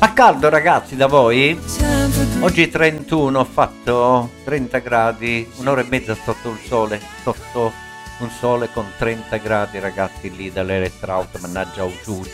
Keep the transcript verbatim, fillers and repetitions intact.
Fa caldo ragazzi da voi? Oggi trentuno, ho fatto trenta gradi, un'ora e mezza sotto il sole, sotto un sole con trenta gradi ragazzi lì dall'elettrauto, mannaggia giù